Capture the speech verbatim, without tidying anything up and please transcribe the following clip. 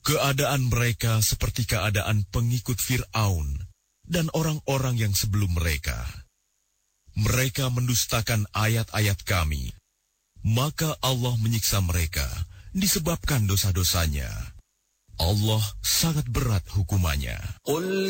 Keadaan mereka seperti keadaan pengikut Fir'aun dan orang-orang yang sebelum mereka. Mereka mendustakan ayat-ayat kami, maka Allah menyiksa mereka disebabkan dosa-dosanya. Allah sangat berat hukumannya.